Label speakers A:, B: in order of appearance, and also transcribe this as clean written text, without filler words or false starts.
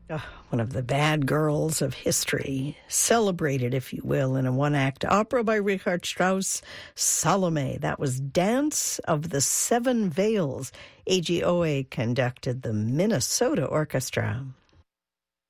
A: One of the bad girls of history, celebrated, if you will, in a one-act opera by Richard Strauss, Salome. That was Dance of the Seven Veils. A.G. Owe conducted the Minnesota Orchestra.